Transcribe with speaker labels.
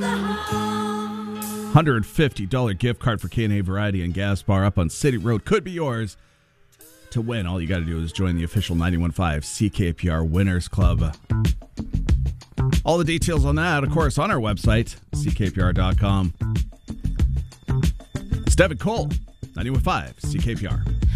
Speaker 1: $150 gift card for K&A Variety and Gas Bar up on City Road could be yours. To win, all you got to do is join the official 91.5 CKPR Winners Club. All the details on that, of course, on our website, ckpr.com. It's Devin Cole, 91.5 CKPR.